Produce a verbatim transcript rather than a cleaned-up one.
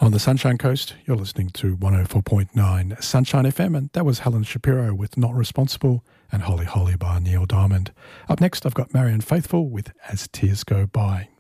On the Sunshine Coast, you're listening to one oh four point nine Sunshine F M, and that was Helen Shapiro with Not Responsible and Holly Holly by Neil Diamond. Up next, I've got Marianne Faithfull with As Tears Go By.